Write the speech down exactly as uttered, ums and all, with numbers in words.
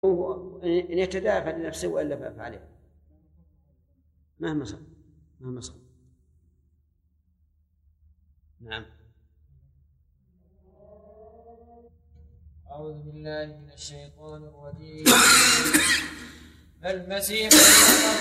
إن يتدافع لنفسه وإلا فعليه مهما صار مهما صار. نعم. أعوذ بالله من الشيطان الرجيم. المسيح